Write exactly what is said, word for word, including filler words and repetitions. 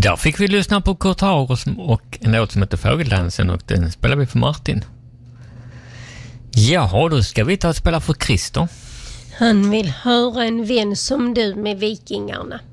Där fick vi lyssna på Kurt Hager och en låt som heter Fågeldansen, och den spelar vi för Martin. Jaha, då ska vi ta och spela för Christer. Han vill höra En vän som du med Vikingarna.